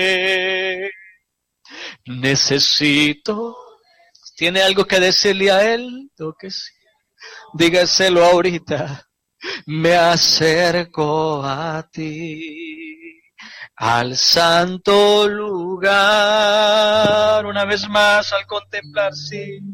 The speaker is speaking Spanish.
Necesito. ¿Tiene algo que decirle a él? ¿O que sí? Dígaselo ahorita. Me acerco a ti, al santo lugar, una vez más al contemplar, sí.